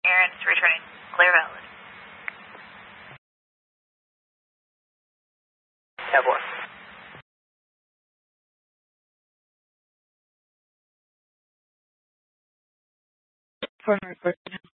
Aaron is returning. Clear valid. Have one. For report.